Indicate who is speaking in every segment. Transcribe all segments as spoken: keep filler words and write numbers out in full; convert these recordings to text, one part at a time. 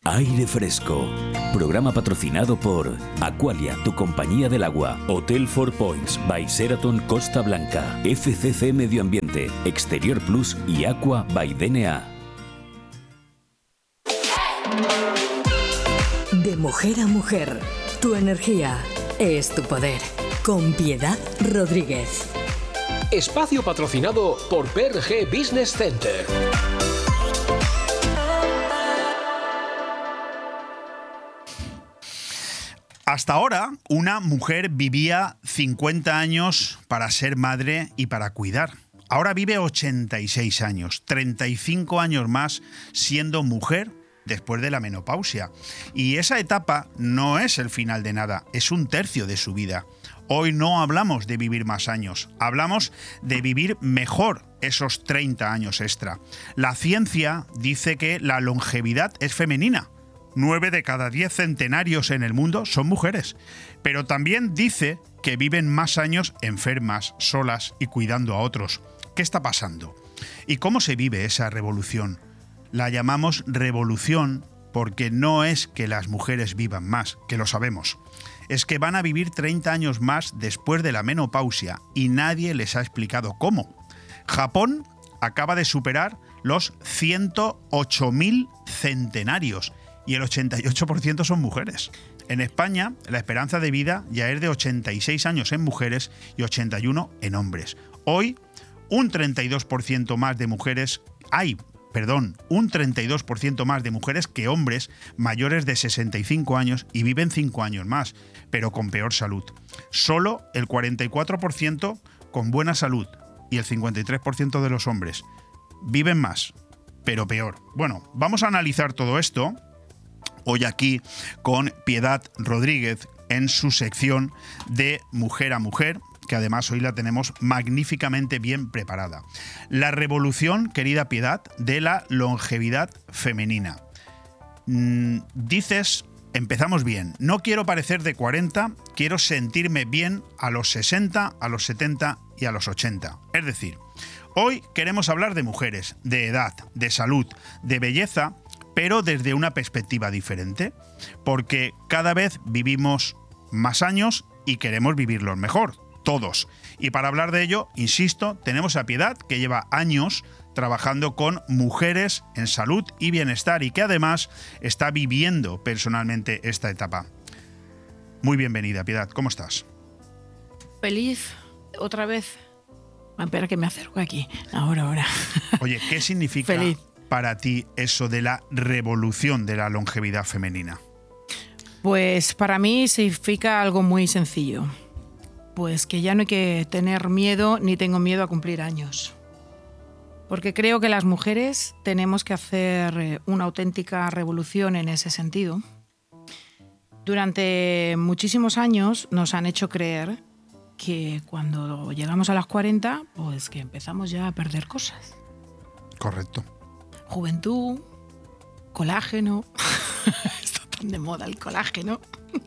Speaker 1: Aire Fresco. Programa patrocinado por Aqualia, tu compañía del agua. Hotel Four Points by Sheraton Costa Blanca. F C C Medio Ambiente, Exterior Plus y Aqua by D N A.
Speaker 2: De mujer a mujer, tu energía es tu poder. Con Piedad Rodríguez.
Speaker 3: Espacio patrocinado por P R G Business Center.
Speaker 4: Hasta ahora, una mujer vivía cincuenta años para ser madre y para cuidar. Ahora vive ochenta y seis años, treinta y cinco años más siendo mujer después de la menopausia. Y esa etapa no es el final de nada, es un tercio de su vida. Hoy no hablamos de vivir más años, hablamos de vivir mejor esos treinta años extra. La ciencia dice que la longevidad es femenina. Nueve de cada diez centenarios en el mundo son mujeres. Pero también dice que viven más años enfermas, solas y cuidando a otros. ¿Qué está pasando? ¿Y cómo se vive esa revolución? La llamamos revolución porque no es que las mujeres vivan más, que lo sabemos. Es que van a vivir treinta años más después de la menopausia y nadie les ha explicado cómo. Japón acaba de superar los ciento ocho mil centenarios y el ochenta y ocho por ciento son mujeres. En España, la esperanza de vida ya es de ochenta y seis años en mujeres y ochenta y uno en hombres. Hoy, un treinta y dos por ciento más de mujeres hay, perdón, un treinta y dos por ciento más de mujeres que hombres mayores de sesenta y cinco años y viven cinco años más, pero con peor salud. Solo el cuarenta y cuatro por ciento con buena salud y el cincuenta y tres por ciento de los hombres viven más, pero peor. Bueno, vamos a analizar todo esto hoy aquí con Piedad Rodríguez en su sección de Mujer a Mujer, que además hoy la tenemos magníficamente bien preparada. La revolución, querida Piedad, de la longevidad femenina. Mm, dices, empezamos bien, no quiero parecer de cuarenta, quiero sentirme bien a los sesenta, a los setenta y a los ochenta. Es decir, hoy queremos hablar de mujeres, de edad, de salud, de belleza, pero desde una perspectiva diferente, porque cada vez vivimos más años y queremos vivirlos mejor, todos. Y para hablar de ello, insisto, tenemos a Piedad, que lleva años trabajando con mujeres en salud y bienestar y que además está viviendo personalmente esta etapa. Muy bienvenida, Piedad, ¿cómo estás?
Speaker 5: Feliz, otra vez. Espera que me acerco aquí, ahora, ahora.
Speaker 4: Oye, ¿qué significa Feliz. para ti eso de la revolución de la longevidad femenina?
Speaker 5: Pues para mí significa algo muy sencillo. Pues que ya no hay que tener miedo ni tengo miedo a cumplir años. Porque creo que las mujeres tenemos que hacer una auténtica revolución en ese sentido. Durante muchísimos años nos han hecho creer que cuando llegamos a las cuarenta, pues que empezamos ya a perder cosas.
Speaker 4: Correcto.
Speaker 5: Juventud, colágeno, está tan de moda el colágeno,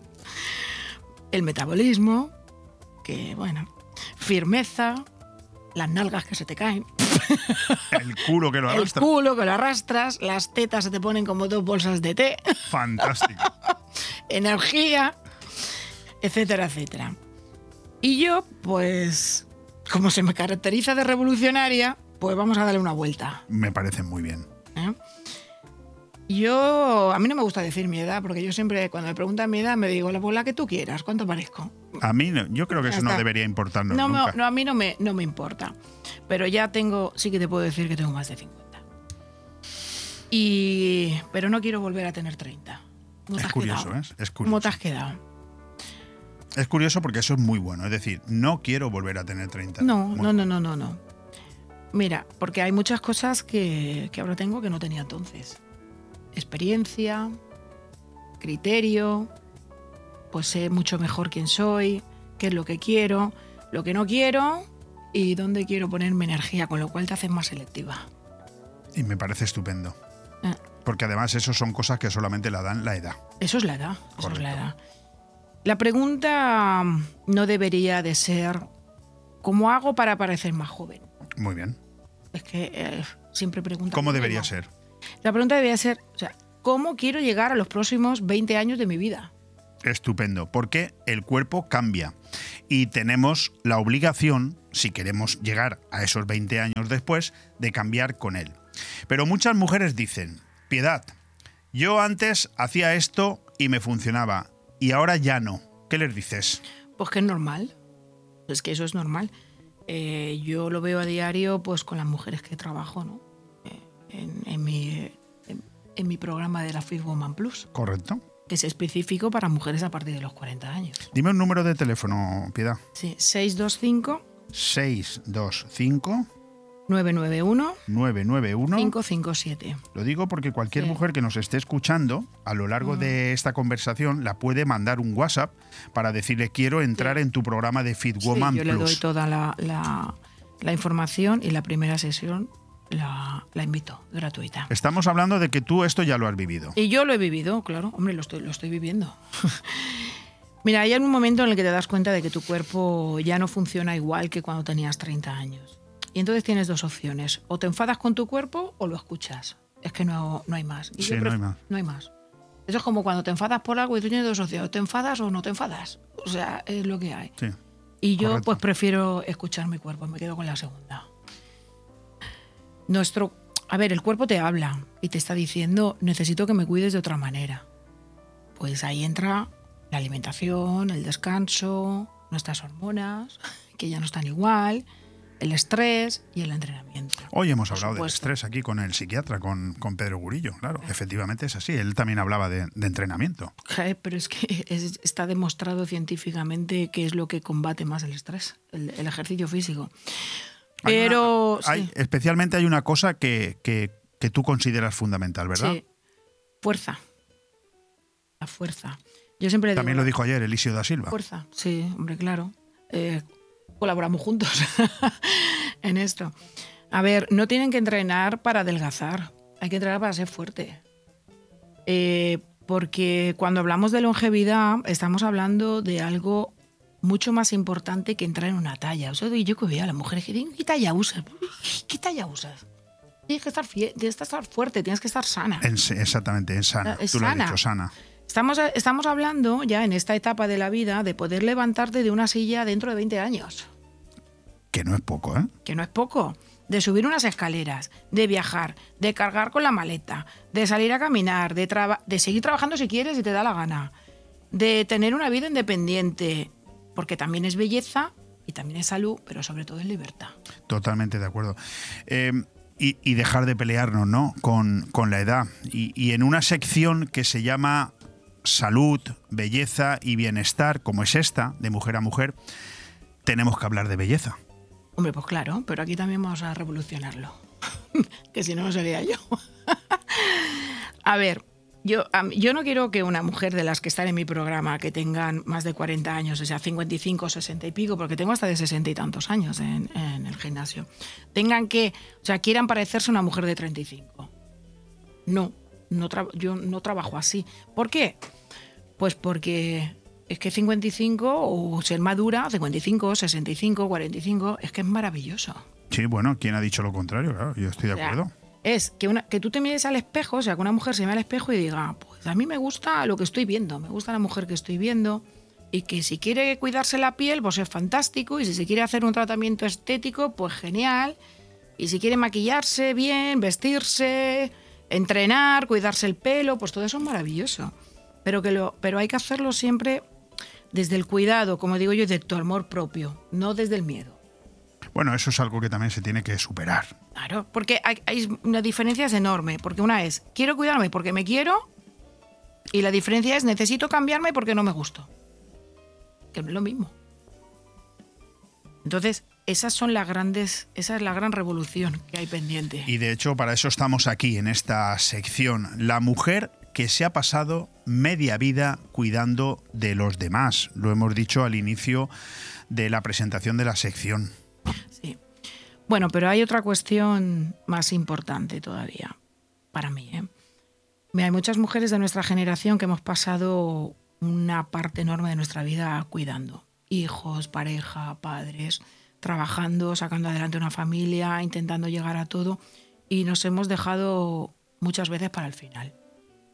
Speaker 5: el metabolismo, que bueno, firmeza, las nalgas que se te caen.
Speaker 4: El culo que lo arrastras.
Speaker 5: El culo que lo arrastras, las tetas se te ponen como dos bolsas de té.
Speaker 4: Fantástico.
Speaker 5: Energía, etcétera, etcétera. Y yo, pues, como se me caracteriza de revolucionaria, pues vamos a darle una vuelta.
Speaker 4: Me parece muy bien.
Speaker 5: ¿Eh? Yo, a mí no me gusta decir mi edad, porque yo siempre, cuando me preguntan mi edad, me digo, la, pues la que tú quieras, ¿cuánto parezco?
Speaker 4: A mí, no, yo creo que eso no debería importarnos
Speaker 5: no,
Speaker 4: nunca.
Speaker 5: No, no, a mí no me, no me importa. Pero ya tengo, sí que te puedo decir que tengo más de cincuenta. Y, pero no quiero volver a tener treinta. ¿Cómo
Speaker 4: es curioso, ¿eh? Es curioso.
Speaker 5: ¿Cómo te has quedado?
Speaker 4: Es curioso porque eso es muy bueno. Es decir, no quiero volver a tener treinta.
Speaker 5: No,
Speaker 4: muy
Speaker 5: no, no, no, no, no. Mira, porque hay muchas cosas que, que ahora tengo que no tenía entonces. Experiencia, criterio, pues sé mucho mejor quién soy, qué es lo que quiero, lo que no quiero y dónde quiero ponerme energía, con lo cual te haces más selectiva.
Speaker 4: Y me parece estupendo.
Speaker 5: Eh.
Speaker 4: Porque además eso son cosas que solamente la dan la edad.
Speaker 5: Eso es la edad, eso
Speaker 4: Correcto.
Speaker 5: es la edad. La pregunta no debería de ser ¿cómo hago para parecer más joven?
Speaker 4: Muy bien.
Speaker 5: Es que eh, siempre preguntan.
Speaker 4: ¿Cómo debería ser?
Speaker 5: La pregunta debería ser, o sea, cómo quiero llegar a los próximos veinte años de mi vida.
Speaker 4: Estupendo, porque el cuerpo cambia y tenemos la obligación, si queremos llegar a esos veinte años después, de cambiar con él. Pero muchas mujeres dicen, Piedad, yo antes hacía esto y me funcionaba y ahora ya no. ¿Qué les dices?
Speaker 5: Pues que es normal, es que eso es normal. Eh, yo lo veo a diario pues con las mujeres que trabajo, ¿no? Eh, en, en, mi, en, en mi programa de la Fit Woman Plus.
Speaker 4: Correcto.
Speaker 5: Que es específico para mujeres a partir de los cuarenta años.
Speaker 4: Dime un número de teléfono, Piedad.
Speaker 5: Sí, seis dos cinco
Speaker 4: seis dos cinco
Speaker 5: nueve nueve uno
Speaker 4: nueve nueve uno
Speaker 5: cinco cinco siete.
Speaker 4: Lo digo porque cualquier
Speaker 5: Sí.
Speaker 4: mujer que nos esté escuchando a lo largo uh-huh. de esta conversación la puede mandar un WhatsApp para decirle quiero entrar sí. en tu programa de Fit Woman
Speaker 5: sí, yo
Speaker 4: Plus.
Speaker 5: le doy toda la, la, la información y la primera sesión la, la invito, gratuita.
Speaker 4: Estamos hablando de que tú esto ya lo has vivido.
Speaker 5: Y yo lo he vivido, claro, hombre, lo estoy, lo estoy viviendo. Mira, hay un momento en el que te das cuenta de que tu cuerpo ya no funciona igual que cuando tenías treinta años. Y entonces tienes dos opciones. O te enfadas con tu cuerpo o lo escuchas. Es que no, no hay más. Y
Speaker 4: sí, no hay más.
Speaker 5: No hay más. Eso es como cuando te enfadas por algo y tú tienes dos opciones. ¿Te enfadas o no te enfadas? O sea, es lo que hay.
Speaker 4: Sí,
Speaker 5: y yo
Speaker 4: correcto.
Speaker 5: pues prefiero escuchar mi cuerpo. Me quedo con la segunda. Nuestro... A ver, el cuerpo te habla y te está diciendo necesito que me cuides de otra manera. Pues ahí entra la alimentación, el descanso, nuestras hormonas, que ya no están igual... el estrés y el entrenamiento.
Speaker 4: Hoy hemos
Speaker 5: Por
Speaker 4: hablado
Speaker 5: supuesto.
Speaker 4: del estrés aquí con el psiquiatra, con, con Pedro Gurillo. Claro, efectivamente es así. Él también hablaba de, de entrenamiento.
Speaker 5: Pero es que es, está demostrado científicamente que es lo que combate más el estrés, el, el ejercicio físico. Pero
Speaker 4: hay una, hay,
Speaker 5: sí.
Speaker 4: Especialmente hay una cosa que, que, que tú consideras fundamental, ¿verdad?
Speaker 5: Sí, fuerza. La fuerza. Yo siempre
Speaker 4: También
Speaker 5: digo,
Speaker 4: lo dijo ayer Eliseo da Silva.
Speaker 5: Fuerza, sí, hombre, claro. Eh, colaboramos juntos en esto. A ver, no tienen que entrenar para adelgazar, hay que entrenar para ser fuerte. Eh, porque cuando hablamos de longevidad estamos hablando de algo mucho más importante que entrar en una talla. O sea, yo que veo a las mujeres que dicen, ¿qué talla usas? ¿Qué talla usas? Tienes que estar, fie- tienes que estar fuerte, tienes que estar sana.
Speaker 4: En, exactamente, en sana.
Speaker 5: Es
Speaker 4: Tú
Speaker 5: sana.
Speaker 4: lo has dicho, sana.
Speaker 5: Estamos, estamos hablando ya en esta etapa de la vida de poder levantarte de una silla dentro de veinte años.
Speaker 4: Que no es poco, ¿eh?
Speaker 5: Que no es poco. De subir unas escaleras, de viajar, de cargar con la maleta, de salir a caminar, de, traba- de seguir trabajando si quieres y te da la gana, de tener una vida independiente, porque también es belleza y también es salud, pero sobre todo es libertad.
Speaker 4: Totalmente de acuerdo. Eh, y, y dejar de pelearnos, ¿no? Con, con la edad. Y, y en una sección que se llama salud, belleza y bienestar, como es esta, de mujer a mujer, tenemos que hablar de belleza.
Speaker 5: Hombre, pues claro, pero aquí también vamos a revolucionarlo. Que si no, no sería yo. A ver, yo, um, yo no quiero que una mujer de las que están en mi programa, que tengan más de cuarenta años, o sea, cincuenta y cinco, sesenta y pico, porque tengo hasta de sesenta y tantos años en, en el gimnasio, tengan que, o sea, quieran parecerse a una mujer de treinta y cinco. No, no tra- yo no trabajo así. ¿Por qué? Pues porque es que cincuenta y cinco, o ser madura, cincuenta y cinco, sesenta y cinco, cuarenta y cinco, es que es maravilloso.
Speaker 4: Sí, bueno, ¿quién ha dicho lo contrario? Claro, yo estoy de
Speaker 5: O sea,
Speaker 4: acuerdo.
Speaker 5: es que, una, que tú te mires al espejo, o sea, que una mujer se mire al espejo y diga, pues a mí me gusta lo que estoy viendo, me gusta la mujer que estoy viendo, y que si quiere cuidarse la piel, pues es fantástico, y si se quiere hacer un tratamiento estético, pues genial, y si quiere maquillarse bien, vestirse, entrenar, cuidarse el pelo, pues todo eso es maravilloso. Pero, que lo, pero hay que hacerlo siempre desde el cuidado, como digo yo, de tu amor propio, no desde el miedo.
Speaker 4: Bueno, eso es algo que también se tiene que superar.
Speaker 5: Claro, porque hay, hay una diferencia es enorme, porque una es, quiero cuidarme porque me quiero, y la diferencia es, necesito cambiarme porque no me gusto. Que no es lo mismo. Entonces, esas son las grandes, esa es la gran revolución que hay pendiente.
Speaker 4: Y de hecho, para eso estamos aquí, en esta sección. La mujer que se ha pasado media vida cuidando de los demás. Lo hemos dicho al inicio de la presentación de la sección.
Speaker 5: Sí. Bueno, pero hay otra cuestión más importante todavía, para mí, ¿eh? Mira, hay muchas mujeres de nuestra generación que hemos pasado una parte enorme de nuestra vida cuidando. Hijos, pareja, padres, trabajando, sacando adelante una familia, intentando llegar a todo, y nos hemos dejado muchas veces para el final.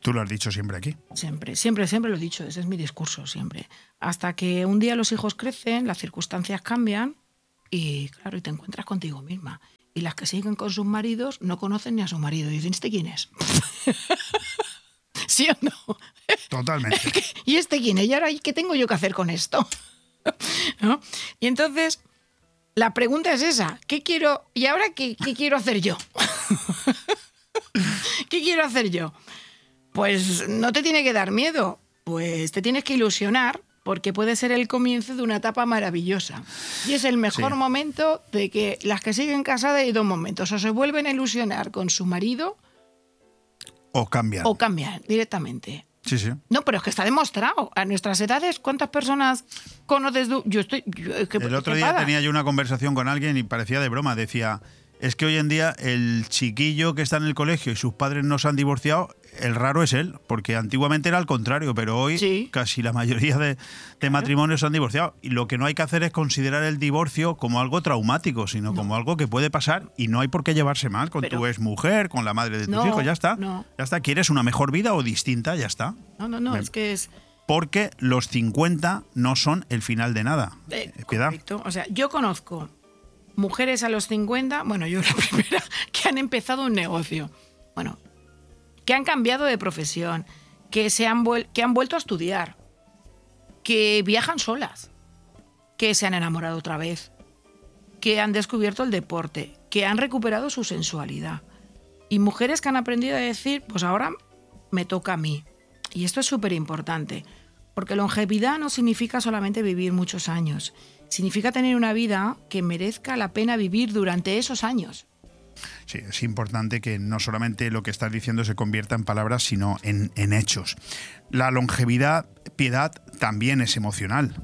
Speaker 4: Tú lo has dicho siempre aquí.
Speaker 5: Siempre, siempre, siempre lo he dicho, ese es mi discurso, siempre. Hasta que un día los hijos crecen, las circunstancias cambian y, claro, y te encuentras contigo misma. Y las que siguen con sus maridos no conocen ni a su marido. Y dicen, ¿este quién es? ¿Sí o no?
Speaker 4: Totalmente.
Speaker 5: ¿Y este quién es? ¿Y ahora qué tengo yo que hacer con esto? ¿No? Y entonces, la pregunta es esa. ¿Qué quiero? ¿Y ahora qué, qué quiero hacer yo? ¿Qué quiero hacer yo? Pues no te tiene que dar miedo. Pues te tienes que ilusionar porque puede ser el comienzo de una etapa maravillosa. Y es el mejor
Speaker 4: Sí.
Speaker 5: momento de que las que siguen casadas hay dos momentos. O se vuelven a ilusionar con su marido
Speaker 4: O cambian.
Speaker 5: o cambian directamente.
Speaker 4: Sí, sí.
Speaker 5: No, pero es que está demostrado. A nuestras edades, ¿cuántas personas conoces tú? Yo estoy... yo- es que-
Speaker 4: El otro
Speaker 5: ¿qué
Speaker 4: día
Speaker 5: pasa?
Speaker 4: tenía yo una conversación con alguien y parecía de broma. Decía, es que hoy en día el chiquillo que está en el colegio y sus padres no se han divorciado, el raro es él, porque antiguamente era al contrario, pero hoy
Speaker 5: Sí.
Speaker 4: casi la mayoría de, de matrimonios se han divorciado. Y lo que no hay que hacer es considerar el divorcio como algo traumático, sino como algo que puede pasar y no hay por qué llevarse mal con
Speaker 5: Pero-
Speaker 4: tu exmujer, con la madre de tus
Speaker 5: No,
Speaker 4: hijos, ya está.
Speaker 5: no.
Speaker 4: Ya está. ¿Quieres una mejor vida o distinta? Ya está.
Speaker 5: No, no, no,
Speaker 4: Me-
Speaker 5: es que es...
Speaker 4: Porque los cincuenta no son el final de nada.
Speaker 5: Eh,
Speaker 4: Eh, Piedad.
Speaker 5: correcto. O sea, yo conozco mujeres a los cincuenta, bueno, yo la primera, que han empezado un negocio. Bueno, que han cambiado de profesión, que, se han, vuel- que han vuelto a estudiar, que viajan solas, que se han enamorado otra vez, que han descubierto el deporte, que han recuperado su sensualidad. Y mujeres que han aprendido a decir, pues ahora me toca a mí. Y esto es súper importante, porque longevidad no significa solamente vivir muchos años, significa tener una vida que merezca la pena vivir durante esos años.
Speaker 4: Sí, es importante que no solamente lo que estás diciendo se convierta en palabras, sino en, en hechos. La longevidad, Piedad, también es emocional.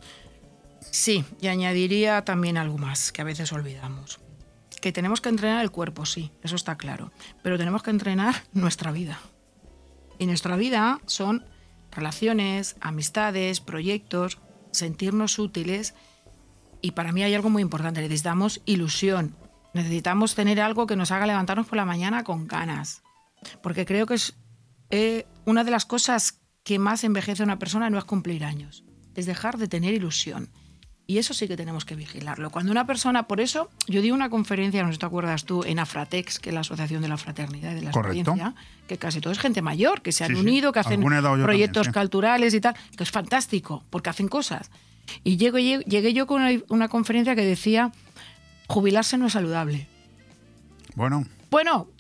Speaker 5: Sí, y añadiría también algo más que a veces olvidamos. Que tenemos que entrenar el cuerpo, sí, eso está claro, pero tenemos que entrenar nuestra vida. Y nuestra vida son relaciones, amistades, proyectos, sentirnos útiles. Y para mí hay algo muy importante, necesitamos ilusión. Necesitamos tener algo que nos haga levantarnos por la mañana con ganas. Porque creo que es eh, una de las cosas que más envejece a una persona no es cumplir años, es dejar de tener ilusión. Y eso sí que tenemos que vigilarlo. Cuando una persona, por eso, yo di una conferencia, no sé si te acuerdas tú, en Afratex, que es la Asociación de la Fraternidad y de la
Speaker 4: Correcto.
Speaker 5: Experiencia, que casi todo es gente mayor, que se han
Speaker 4: Sí, sí.
Speaker 5: unido, que hacen
Speaker 4: Alguna he dado yo
Speaker 5: proyectos
Speaker 4: también, sí.
Speaker 5: culturales y tal, que es fantástico, porque hacen cosas. Y llegué, llegué yo con una, una conferencia que decía, jubilarse no es saludable.
Speaker 4: Bueno,
Speaker 5: Bueno,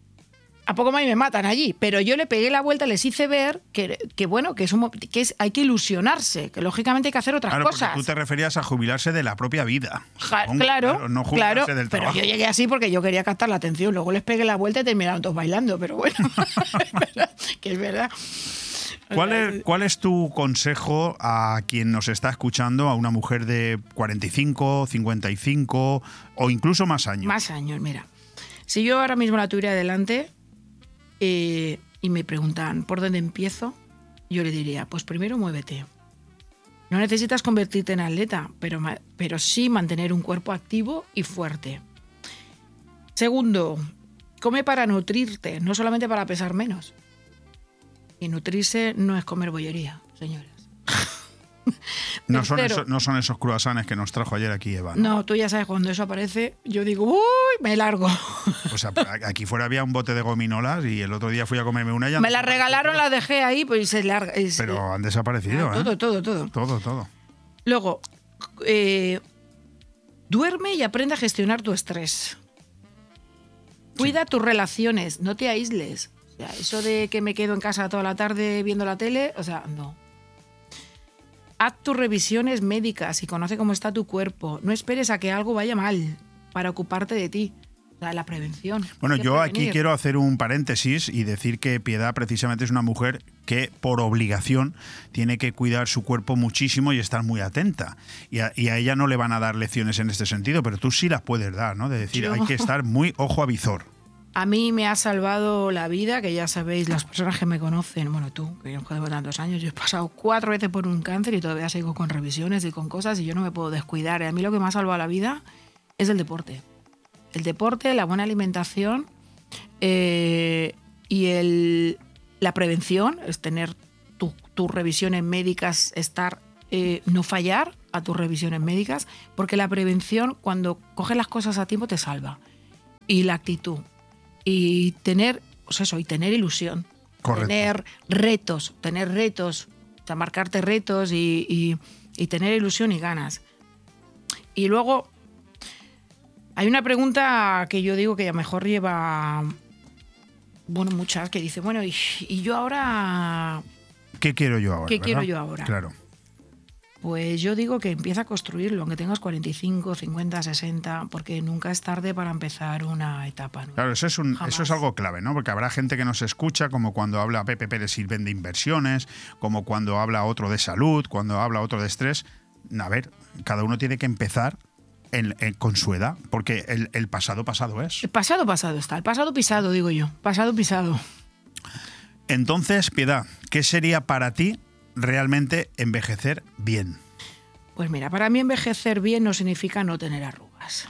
Speaker 5: a poco más y me matan allí, pero yo le pegué la vuelta, les hice ver que, que bueno, que, es un, mo- que es, hay que ilusionarse, que lógicamente hay que hacer otras
Speaker 4: claro, porque
Speaker 5: cosas.
Speaker 4: tú te referías a jubilarse de la propia vida.
Speaker 5: Ja-
Speaker 4: supongo.
Speaker 5: claro,
Speaker 4: No jubilarse
Speaker 5: claro,
Speaker 4: del
Speaker 5: pero
Speaker 4: trabajo.
Speaker 5: yo llegué así porque yo quería captar la atención, luego les pegué la vuelta y terminaron todos bailando, pero bueno, que es verdad.
Speaker 4: ¿Cuál es, ¿Cuál es tu consejo a quien nos está escuchando, a una mujer de cuarenta y cinco, cincuenta y cinco o incluso más años?
Speaker 5: Más años, mira. Si yo ahora mismo la tuviera delante eh, y me preguntan por dónde empiezo, yo le diría, pues primero muévete. No necesitas convertirte en atleta, pero, ma- pero sí mantener un cuerpo activo y fuerte. Segundo, come para nutrirte, no solamente para pesar menos. Y nutrirse no es comer bollería, señoras.
Speaker 4: No son,
Speaker 5: Tercero.
Speaker 4: esos, no son esos croissants que nos trajo ayer aquí Eva. ¿no?
Speaker 5: No, tú ya sabes, cuando eso aparece, yo digo, uy, me largo.
Speaker 4: O sea, aquí fuera había un bote de gominolas y el otro día fui a comerme una y ya
Speaker 5: Me
Speaker 4: no
Speaker 5: la
Speaker 4: sé.
Speaker 5: regalaron, la dejé ahí, pues se larga. y se-
Speaker 4: Pero han desaparecido, ¿eh?
Speaker 5: todo, todo, todo.
Speaker 4: Todo, todo.
Speaker 5: Luego, eh, duerme y aprende a gestionar tu estrés. Cuida tus relaciones, no te aísles. O sea, eso de que me quedo en casa toda la tarde viendo la tele, o sea, no. Haz tus revisiones médicas y conoce cómo está tu cuerpo. No esperes a que algo vaya mal para ocuparte de ti. O sea, la prevención.
Speaker 4: Bueno,
Speaker 5: Hay que
Speaker 4: yo aquí
Speaker 5: prevenir.
Speaker 4: quiero hacer un paréntesis y decir que Piedad precisamente es una mujer que por obligación tiene que cuidar su cuerpo muchísimo y estar muy atenta. Y a, y a ella no le van a dar lecciones en este sentido, pero tú sí las puedes dar, ¿no? De decir,
Speaker 5: Yo-
Speaker 4: hay que estar muy ojo a visor.
Speaker 5: A mí me ha salvado la vida, que ya sabéis, las personas que me conocen, bueno, tú, que yo llevo tantos años, yo he pasado cuatro veces por un cáncer y todavía sigo con revisiones y con cosas y yo no me puedo descuidar. Y a mí lo que me ha salvado la vida es el deporte. El deporte, la buena alimentación eh, y el La prevención es tener tu, tus revisiones médicas, estar, eh, no fallar a tus revisiones médicas, porque la prevención, cuando coges las cosas a tiempo, te salva. Y la actitud. Y tener, pues eso, y tener ilusión.
Speaker 4: Correcto.
Speaker 5: Tener retos, tener retos, o sea, marcarte retos y, y, y tener ilusión y ganas. Y luego, hay una pregunta que yo digo que a lo mejor lleva, bueno, muchas, que dice, bueno, y, y yo ahora...
Speaker 4: ¿Qué quiero yo ahora?
Speaker 5: ¿Qué
Speaker 4: ¿verdad?
Speaker 5: quiero yo ahora?
Speaker 4: Claro.
Speaker 5: Pues yo digo que empieza a construirlo, aunque tengas cuarenta y cinco, cincuenta, sesenta, porque nunca es tarde para empezar una etapa nueva.
Speaker 4: Claro, eso es, un,
Speaker 5: Jamás.
Speaker 4: eso es algo clave, ¿no? Porque habrá gente que nos escucha, como cuando habla Pepe Pérez Sirven de inversiones, como cuando habla otro de salud, cuando habla otro de estrés. A ver, cada uno tiene que empezar en, en, con su edad, porque el, el pasado pasado es.
Speaker 5: El pasado pasado está, el pasado pisado, digo yo, pasado pisado.
Speaker 4: Entonces, Piedad, ¿qué sería para ti realmente envejecer bien?
Speaker 5: Pues mira, para mí envejecer bien no significa no tener arrugas.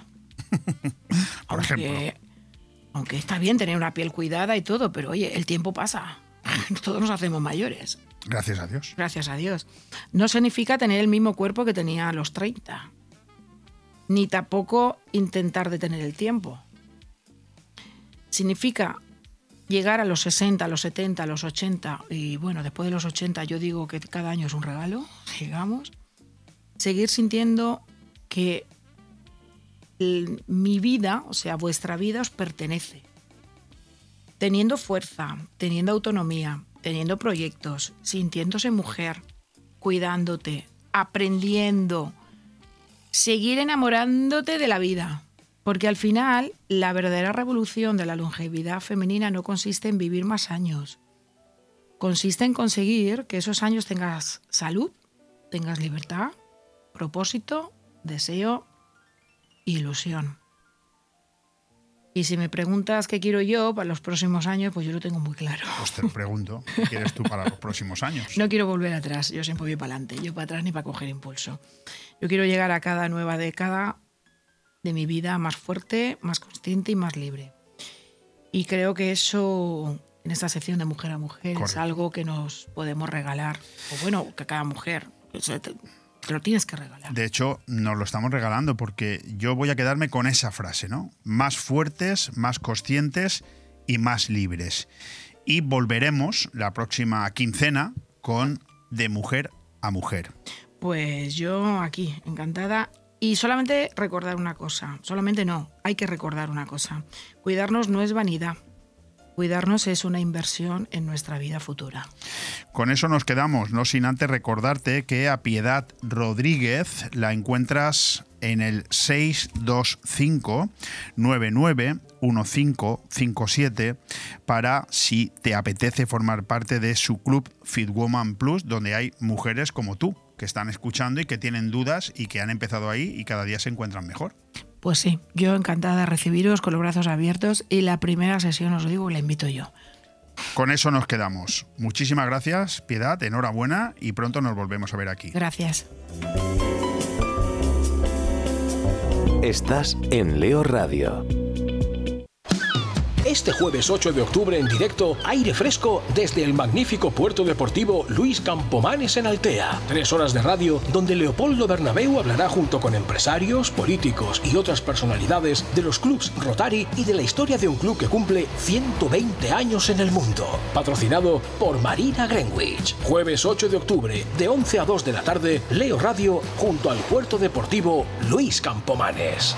Speaker 4: Por
Speaker 5: aunque,
Speaker 4: ejemplo.
Speaker 5: Aunque está bien tener una piel cuidada y todo, pero oye, el tiempo pasa. Todos nos hacemos mayores.
Speaker 4: Gracias a Dios.
Speaker 5: Gracias a Dios. No significa tener el mismo cuerpo que tenía a los treinta. Ni tampoco intentar detener el tiempo. Significa llegar a los sesenta, a los setenta, a los ochenta, y bueno, después de los ochenta yo digo que cada año es un regalo, digamos. Seguir sintiendo que el, mi vida, o sea, vuestra vida os pertenece. Teniendo fuerza, teniendo autonomía, teniendo proyectos, sintiéndose mujer, cuidándote, aprendiendo, seguir enamorándote de la vida. Porque al final, la verdadera revolución de la longevidad femenina no consiste en vivir más años. Consiste en conseguir que esos años tengas salud, tengas libertad, propósito, deseo, ilusión. Y si me preguntas qué quiero yo para los próximos años, pues yo lo tengo muy claro.
Speaker 4: Pues te lo pregunto, ¿qué quieres tú para los próximos años?
Speaker 5: No quiero volver atrás, yo siempre voy para adelante, yo para atrás ni para coger impulso. Yo quiero llegar a cada nueva década de mi vida más fuerte, más consciente y más libre. Y creo que eso, en esta sección de Mujer a Mujer, Correcto. Es algo que nos podemos regalar. O bueno, que cada mujer te, te lo tienes que regalar.
Speaker 4: De hecho, nos lo estamos regalando porque yo voy a quedarme con esa frase, ¿no? Más fuertes, más conscientes y más libres. Y volveremos la próxima quincena con De Mujer a Mujer.
Speaker 5: Pues yo aquí, encantada. Y solamente recordar una cosa, solamente no, hay que recordar una cosa. Cuidarnos no es vanidad, cuidarnos es una inversión en nuestra vida futura.
Speaker 4: Con eso nos quedamos, no sin antes recordarte que a Piedad Rodríguez la encuentras en el seis dos cinco, nueve nueve, uno cinco cinco siete para si te apetece formar parte de su club Fit Woman Plus, donde hay mujeres como tú, que están escuchando y que tienen dudas y que han empezado ahí y cada día se encuentran mejor.
Speaker 5: Pues sí, yo encantada de recibiros con los brazos abiertos y la primera sesión, os lo digo, la invito yo.
Speaker 4: Con eso nos quedamos. Muchísimas gracias, Piedad, enhorabuena y pronto nos volvemos a ver aquí.
Speaker 5: Gracias.
Speaker 1: Estás en Leo Radio.
Speaker 3: Este jueves ocho de octubre en directo, aire fresco desde el magnífico puerto deportivo Luis Campomanes en Altea. Tres horas de radio donde Leopoldo Bernabéu hablará junto con empresarios, políticos y otras personalidades de los clubs Rotary y de la historia de un club que cumple ciento veinte años en el mundo. Patrocinado por Marina Greenwich. Jueves ocho de octubre, de once a dos de la tarde, Leo Radio junto al puerto deportivo Luis Campomanes.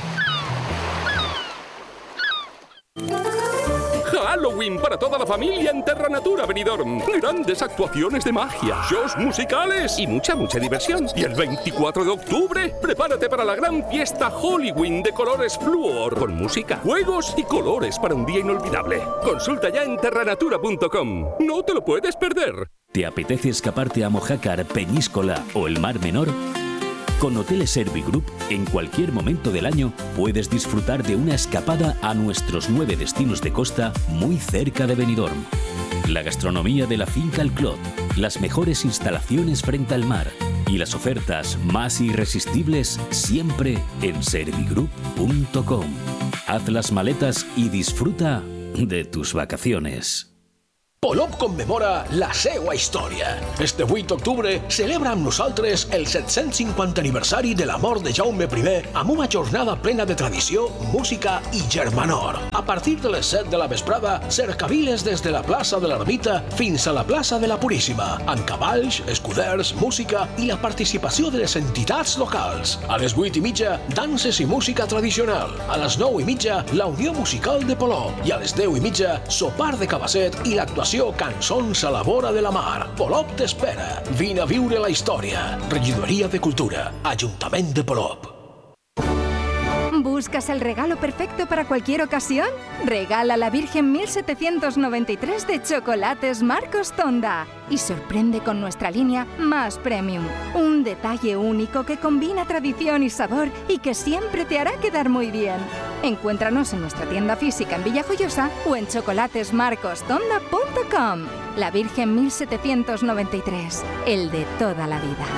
Speaker 6: Halloween para toda la familia en Terra Natura Benidorm. Grandes actuaciones de magia, shows musicales y mucha, mucha diversión. Y el veinticuatro de octubre, prepárate para la gran fiesta Halloween de colores Fluor, con música, juegos y colores para un día inolvidable. Consulta ya en terra natura punto com. No te lo puedes perder.
Speaker 1: ¿Te apetece escaparte a Mojácar, Peñíscola o el Mar Menor? Con Hoteles Servigroup, en cualquier momento del año puedes disfrutar de una escapada a nuestros nueve destinos de costa muy cerca de Benidorm. La gastronomía de la finca El Clot, las mejores instalaciones frente al mar y las ofertas más irresistibles siempre en servigroup punto com. Haz las maletas y disfruta de tus vacaciones.
Speaker 3: Polop commemora la seua història. Este vuit d'octubre celebra amb nosaltres el set-cents cinquanta aniversari de la mort de Jaume primer amb una jornada plena de tradició, música i germanor. A partir de les set de la vesprada, cercaviles des de la plaça de l'Ermita fins a la plaça de la Puríssima, amb cavalls, escuders, música i la participació de les entitats locals. A les vuit i mitja, danses i música tradicional. A les nou i mitja, la Unió Musical de Polop. I a les deu i mitja, sopar de cabasset i l'actuació Cançons a la vora de la mar. Polop t'espera. Vine a viure la història. Regidoria de Cultura. Ajuntament de Polop.
Speaker 7: ¿Buscas el regalo perfecto para cualquier ocasión? Regala la Virgen mil setecientos noventa y tres de Chocolates Marcos Tonda y sorprende con nuestra línea Más Premium. Un detalle único que combina tradición y sabor y que siempre te hará quedar muy bien. Encuéntranos en nuestra tienda física en Villajoyosa o en chocolates marcos tonda punto com. La Virgen mil setecientos noventa y tres, el de toda la vida.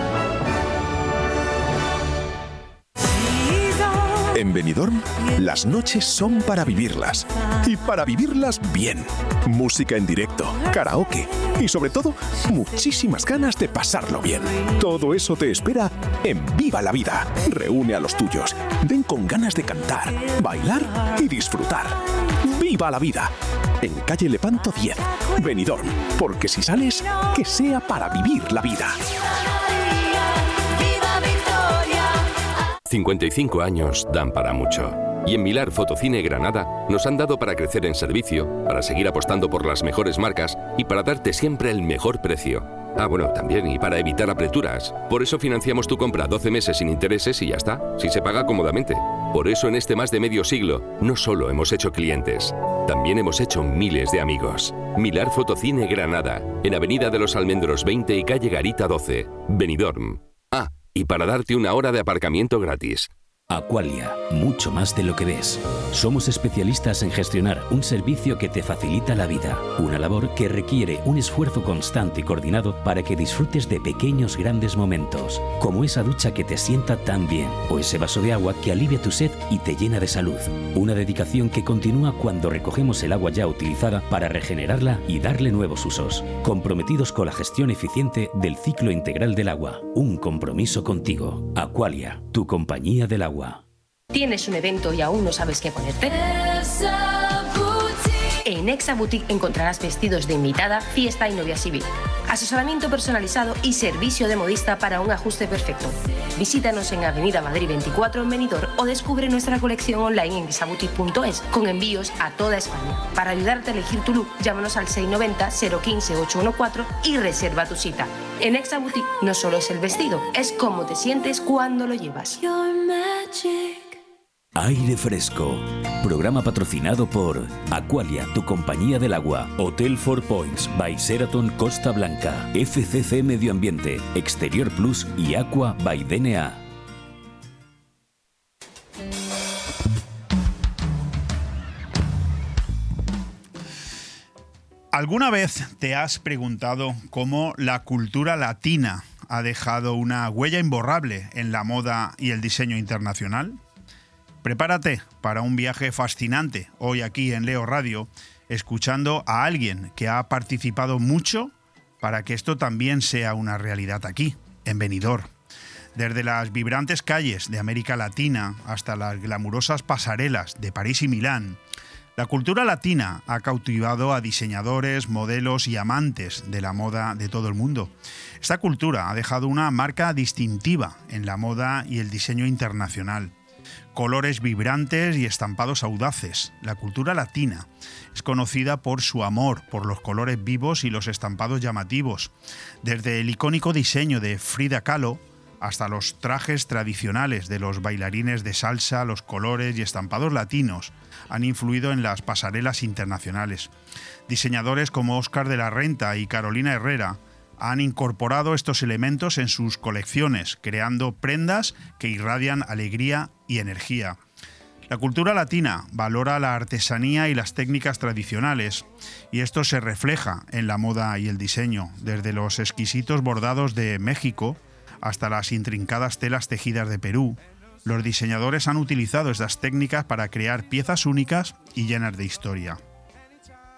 Speaker 8: En Benidorm, las noches son para vivirlas. Y para vivirlas bien. Música en directo, karaoke y sobre todo, muchísimas ganas de pasarlo bien. Todo eso te espera en Viva la Vida. Reúne a los tuyos. Ven con ganas de cantar, bailar y disfrutar. ¡Viva la Vida! En calle Lepanto diez, Benidorm. Porque si sales, que sea para vivir la vida.
Speaker 6: cincuenta y cinco años dan para mucho. Y en Milar Fotocine Granada nos han dado para crecer en servicio, para seguir apostando por las mejores marcas y para darte siempre el mejor precio. Ah, bueno, también, y para evitar apreturas. Por eso financiamos tu compra doce meses sin intereses y ya está, si se paga cómodamente. Por eso en este más de medio siglo, no solo hemos hecho clientes, también hemos hecho miles de amigos. Milar Fotocine Granada, en Avenida de los Almendros veinte y calle Garita doce, Benidorm. Ah, y para darte una hora de aparcamiento gratis.
Speaker 1: Aqualia, mucho más de lo que ves. Somos especialistas en gestionar un servicio que te facilita la vida, una labor que requiere un esfuerzo constante y coordinado para que disfrutes de pequeños grandes momentos, como esa ducha que te sienta tan bien, o ese vaso de agua que alivia tu sed y te llena de salud. Una dedicación que continúa cuando recogemos el agua ya utilizada para regenerarla y darle nuevos usos, comprometidos con la gestión eficiente del ciclo integral del agua. Un compromiso contigo. Aqualia, tu compañía del agua.
Speaker 9: ¿Tienes un evento y aún no sabes qué ponerte? En Exa Boutique encontrarás vestidos de invitada, fiesta y novia civil, asesoramiento personalizado y servicio de modista para un ajuste perfecto. Visítanos en Avenida Madrid veinticuatro en Benidorm o descubre nuestra colección online en exaboutique punto es con envíos a toda España. Para ayudarte a elegir tu look, llámanos al seis nueve cero, cero uno cinco, ocho uno cuatro y reserva tu cita. En Exa Boutique no solo es el vestido, es cómo te sientes cuando lo llevas.
Speaker 1: Aire Fresco, programa patrocinado por Aqualia, tu compañía del agua, Hotel Four Points by Sheraton Costa Blanca, F C C Medio Ambiente, Exterior Plus y Aqua by D N A.
Speaker 4: ¿Alguna vez te has preguntado cómo la cultura latina ha dejado una huella imborrable en la moda y el diseño internacional? Prepárate para un viaje fascinante hoy aquí en Leo Radio, escuchando a alguien que ha participado mucho para que esto también sea una realidad aquí, en Benidorm. Desde las vibrantes calles de América Latina hasta las glamurosas pasarelas de París y Milán, la cultura latina ha cautivado a diseñadores, modelos y amantes de la moda de todo el mundo. Esta cultura ha dejado una marca distintiva en la moda y el diseño internacional. Colores vibrantes y estampados audaces. La cultura latina es conocida por su amor por los colores vivos y los estampados llamativos. Desde el icónico diseño de Frida Kahlo hasta los trajes tradicionales de los bailarines de salsa, los colores y estampados latinos han influido en las pasarelas internacionales. Diseñadores como Óscar de la Renta y Carolina Herrera han incorporado estos elementos en sus colecciones, creando prendas que irradian alegría y energía. La cultura latina valora la artesanía y las técnicas tradicionales, y esto se refleja en la moda y el diseño, desde los exquisitos bordados de México hasta las intrincadas telas tejidas de Perú. Los diseñadores han utilizado estas técnicas para crear piezas únicas y llenas de historia.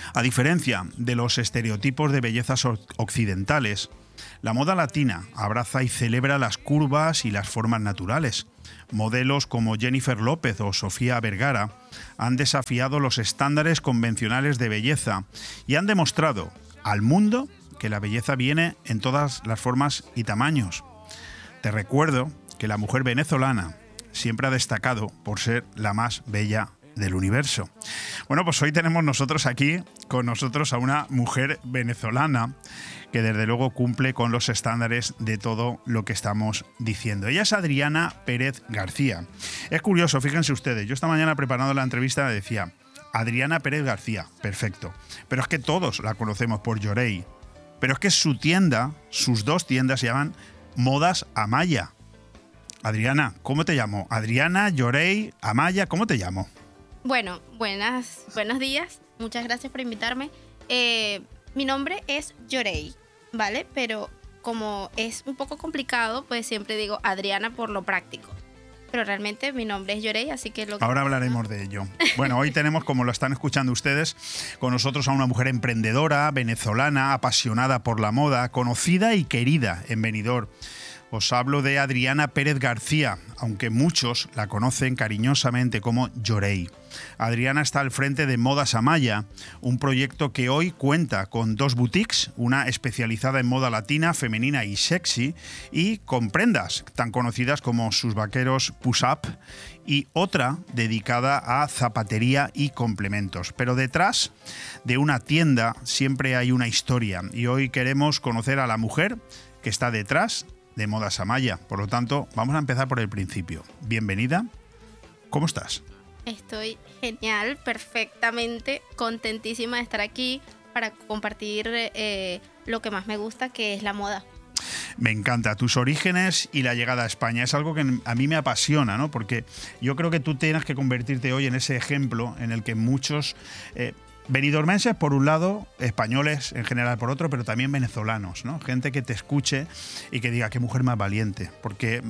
Speaker 4: A diferencia de los estereotipos de bellezas occidentales, la moda latina abraza y celebra las curvas y las formas naturales. Modelos como Jennifer López o Sofía Vergara han desafiado los estándares convencionales de belleza y han demostrado al mundo que la belleza viene en todas las formas y tamaños. Te recuerdo que la mujer venezolana siempre ha destacado por ser la más bella del universo. Bueno, pues hoy tenemos nosotros aquí con nosotros a una mujer venezolana que desde luego cumple con los estándares de todo lo que estamos diciendo. Ella es Adriana Pérez García. Es curioso, fíjense ustedes, yo esta mañana preparando la entrevista decía Adriana Pérez García, perfecto, pero es que todos la conocemos por Llorei, pero es que su tienda, sus dos tiendas se llaman Modas Amaya. Adriana, ¿cómo te llamo? Adriana, Llorei, Amaya, ¿cómo te llamo?
Speaker 10: Bueno, buenas, buenos días. Muchas gracias por invitarme. Eh, mi nombre es Llorei, ¿vale? Pero como es un poco complicado, pues siempre digo Adriana por lo práctico. Pero realmente mi nombre es Llorei, así que... Lo que
Speaker 4: Ahora hablaremos de ello. Bueno, hoy tenemos, como lo están escuchando ustedes, con nosotros a una mujer emprendedora, venezolana, apasionada por la moda, conocida y querida en Benidorm. Os hablo de Adriana Pérez García, aunque muchos la conocen cariñosamente como Llorei. Adriana está al frente de Modas Amaya, un proyecto que hoy cuenta con dos boutiques, una especializada en moda latina, femenina y sexy, y con prendas tan conocidas como sus vaqueros Push Up, y otra dedicada a zapatería y complementos. Pero detrás de una tienda siempre hay una historia, y hoy queremos conocer a la mujer que está detrás de Modas Amaya. Por lo tanto, vamos a empezar por el principio. Bienvenida. ¿Cómo estás?
Speaker 10: Estoy genial, perfectamente, contentísima de estar aquí para compartir eh, lo que más me gusta, que es la moda.
Speaker 4: Me encanta tus orígenes y la llegada a España. Es algo que a mí me apasiona, ¿no? Porque yo creo que tú tienes que convertirte hoy en ese ejemplo en el que muchos... Eh, benidormenses por un lado, españoles en general por otro, pero también venezolanos, ¿no? Gente que te escuche y que diga qué mujer más valiente. Porque,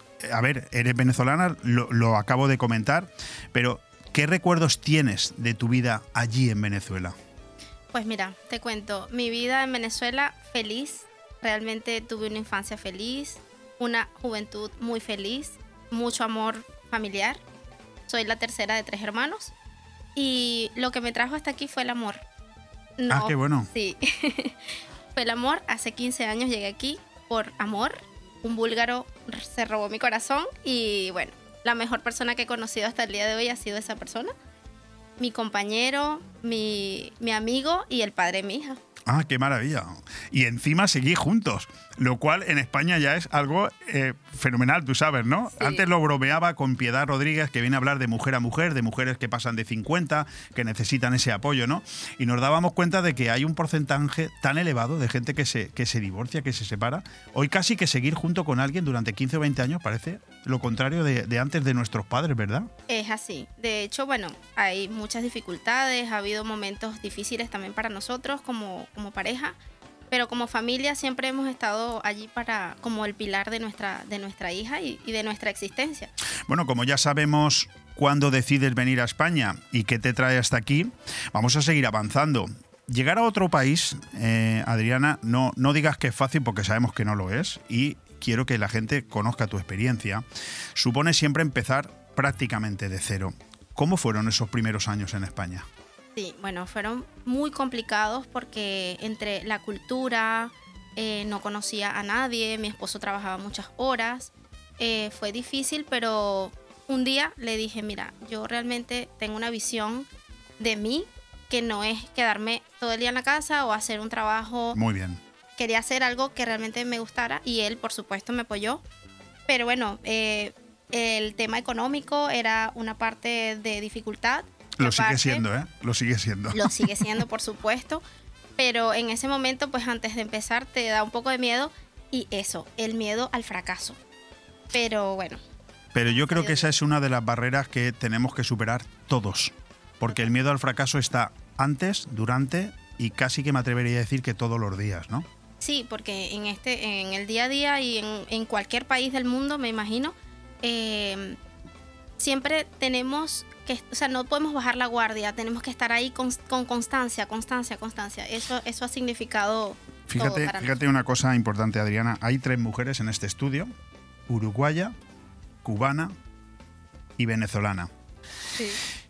Speaker 4: a ver, eres venezolana, lo, lo acabo de comentar, pero ¿qué recuerdos tienes de tu vida allí en Venezuela?
Speaker 10: Pues mira, te cuento, mi vida en Venezuela feliz, realmente tuve una infancia feliz, una juventud muy feliz, mucho amor familiar. Soy la tercera de tres hermanos. Y lo que me trajo hasta aquí fue el amor. No,
Speaker 4: ah, qué bueno.
Speaker 10: Sí. Fue el amor. Hace quince años llegué aquí por amor. Un búlgaro se robó mi corazón y bueno, la mejor persona que he conocido hasta el día de hoy ha sido esa persona. Mi compañero, mi, mi amigo y el padre de mi hija.
Speaker 4: Ah, qué maravilla. Y encima seguís juntos, lo cual en España ya es algo eh, fenomenal, tú sabes, ¿no? Sí. Antes lo bromeaba con Piedad Rodríguez, que viene a hablar de mujer a mujer, de mujeres que pasan de cincuenta, que necesitan ese apoyo, ¿no? Y nos dábamos cuenta de que hay un porcentaje tan elevado de gente que se, que se divorcia, que se separa. Hoy casi que seguir junto con alguien durante quince o veinte años parece lo contrario de, de antes de nuestros padres, ¿verdad?
Speaker 10: Es así. De hecho, bueno, hay muchas dificultades, ha habido momentos difíciles también para nosotros como, como pareja, pero como familia siempre hemos estado allí para como el pilar de nuestra, de nuestra hija y, y de nuestra existencia.
Speaker 4: Bueno, como ya sabemos cuándo decides venir a España y qué te trae hasta aquí, vamos a seguir avanzando. Llegar a otro país, eh, Adriana, no, no digas que es fácil porque sabemos que no lo es y quiero que la gente conozca tu experiencia. Supone siempre empezar prácticamente de cero. ¿Cómo fueron esos primeros años en España?
Speaker 10: Sí, bueno, fueron muy complicados porque entre la cultura, eh, no conocía a nadie, mi esposo trabajaba muchas horas, eh, fue difícil, pero un día le dije, mira, yo realmente tengo una visión de mí que no es quedarme todo el día en la casa o hacer un trabajo.
Speaker 4: Muy bien.
Speaker 10: Quería hacer algo que realmente me gustara y él, por supuesto, me apoyó. Pero bueno, eh, el tema económico era una parte de dificultad.
Speaker 4: Lo aparte, sigue siendo, ¿eh? Lo sigue siendo.
Speaker 10: Lo sigue siendo, por supuesto. Pero en ese momento, pues antes de empezar, te da un poco de miedo. Y eso, el miedo al fracaso. Pero bueno.
Speaker 4: Pero yo creo que esa es una de las barreras que tenemos que superar todos. Porque el miedo al fracaso está antes, durante y casi que me atrevería a decir que todos los días, ¿no?
Speaker 10: Sí, porque en este, en el día a día y en, en cualquier país del mundo, me imagino, eh, siempre tenemos que, o sea, no podemos bajar la guardia, tenemos que estar ahí con, con constancia, constancia, constancia. Eso, eso ha significado
Speaker 4: Fíjate,
Speaker 10: todo para
Speaker 4: fíjate una cosa importante, Adriana. Hay tres mujeres en este estudio: uruguaya, cubana y venezolana.
Speaker 10: Sí.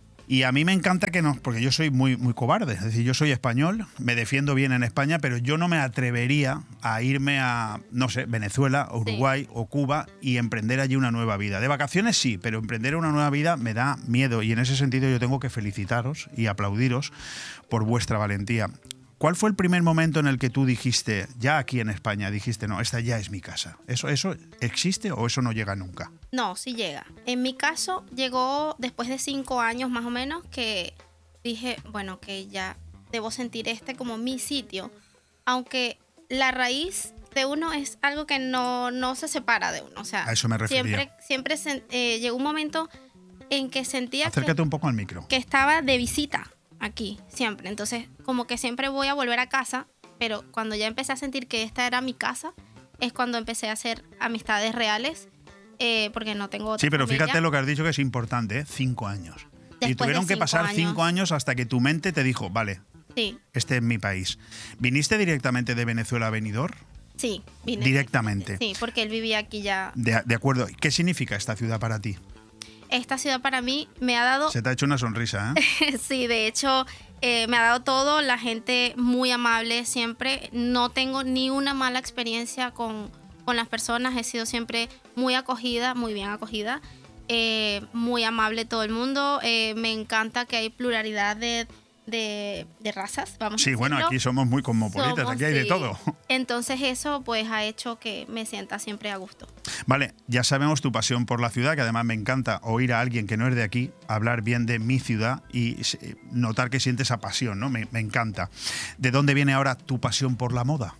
Speaker 4: Y a mí me encanta que no, porque yo soy muy, muy cobarde. Es decir, yo soy español, me defiendo bien en España, pero yo no me atrevería a irme a, no sé, Venezuela, Uruguay sí. o Cuba y emprender allí una nueva vida. De vacaciones sí, pero emprender una nueva vida me da miedo. Y en ese sentido yo tengo que felicitaros y aplaudiros por vuestra valentía. ¿Cuál fue el primer momento en el que tú dijiste, ya aquí en España, dijiste, no, esta ya es mi casa? ¿Eso, eso existe o eso no llega nunca?
Speaker 10: No, sí llega. En mi caso llegó después de cinco años más o menos que dije, bueno, que ya debo sentir este como mi sitio. Aunque la raíz de uno es algo que no, no se separa de uno. O sea,
Speaker 4: a eso me refería.
Speaker 10: Siempre, siempre se, eh, llegó un momento en que sentía
Speaker 4: Acércate
Speaker 10: que,
Speaker 4: un poco al micro.
Speaker 10: que estaba de visita aquí, siempre. Entonces, como que siempre voy a volver a casa, pero cuando ya empecé a sentir que esta era mi casa, es cuando empecé a hacer amistades reales, eh, porque no tengo otra
Speaker 4: Sí, pero
Speaker 10: familia.
Speaker 4: fíjate lo que has dicho que es importante, ¿eh? Cinco años.
Speaker 10: Después
Speaker 4: y tuvieron
Speaker 10: de
Speaker 4: que pasar
Speaker 10: cinco
Speaker 4: cinco años hasta que tu mente te dijo, vale,
Speaker 10: sí.
Speaker 4: este es mi país. ¿Viniste directamente de Venezuela a Benidorm?
Speaker 10: Sí, vine
Speaker 4: Directamente.
Speaker 10: Sí, porque él vivía aquí ya.
Speaker 4: De, de acuerdo. ¿Qué significa esta ciudad para ti?
Speaker 10: Esta ciudad para mí me ha dado...
Speaker 4: Se te ha hecho una sonrisa, ¿eh?
Speaker 10: Sí, de hecho, eh, me ha dado todo. La gente muy amable siempre. No tengo ni una mala experiencia con, con las personas. He sido siempre muy acogida, muy bien acogida. Eh, muy amable todo el mundo. Eh, me encanta que hay pluralidad de, de, de razas, vamos
Speaker 4: Sí,
Speaker 10: a decirlo.
Speaker 4: bueno, aquí somos muy cosmopolitas,
Speaker 10: Somos,
Speaker 4: aquí hay de
Speaker 10: sí.
Speaker 4: todo.
Speaker 10: Entonces eso pues ha hecho que me sienta siempre a gusto.
Speaker 4: Vale, ya sabemos tu pasión por la ciudad, que además me encanta oír a alguien que no es de aquí hablar bien de mi ciudad y notar que siente esa pasión, ¿no? Me, me encanta. ¿De dónde viene ahora tu pasión por la moda?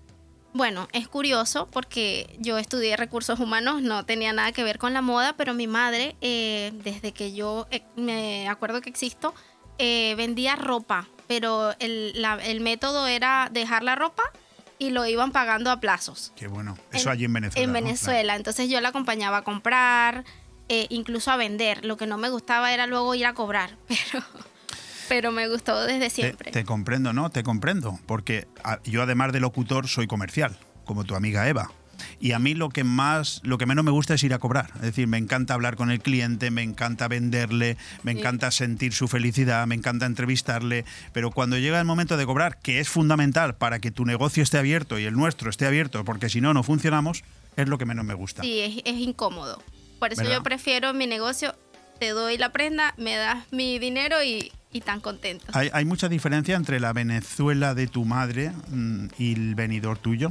Speaker 10: Bueno, es curioso porque yo estudié recursos humanos, no tenía nada que ver con la moda, pero mi madre, eh, desde que yo eh, me acuerdo que existo, eh, vendía ropa, pero el, la, el método era dejar la ropa y lo iban pagando a plazos.
Speaker 4: Qué bueno. Eso
Speaker 10: en,
Speaker 4: allí en Venezuela.
Speaker 10: En
Speaker 4: ¿no?
Speaker 10: Venezuela. Claro. Entonces yo la acompañaba a comprar, eh, incluso a vender. Lo que no me gustaba era luego ir a cobrar, pero... pero me gustó desde siempre.
Speaker 4: Te, te comprendo, ¿no? Te comprendo, porque a, yo además de locutor soy comercial, como tu amiga Eva. Y a mí lo que más, lo que menos me gusta es ir a cobrar. Es decir, me encanta hablar con el cliente, me encanta venderle, me sí. encanta sentir su felicidad, me encanta entrevistarle. Pero cuando llega el momento de cobrar, que es fundamental para que tu negocio esté abierto y el nuestro esté abierto, porque si no, no funcionamos, es lo que menos me gusta.
Speaker 10: Sí, es, es incómodo. Por eso
Speaker 4: ¿verdad?
Speaker 10: Yo prefiero mi negocio, te doy la prenda, me das mi dinero y... y tan contento.
Speaker 4: ¿Hay, ¿Hay mucha diferencia entre la Venezuela de tu madre mmm, y el Benidorm tuyo?